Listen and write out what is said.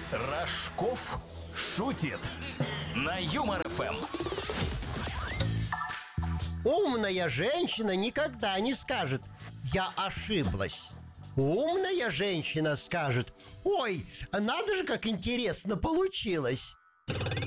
Рожков шутит на Юмор ФМ. Умная женщина никогда не скажет: «Я ошиблась». Умная женщина скажет: «Ой, надо же, как интересно получилось».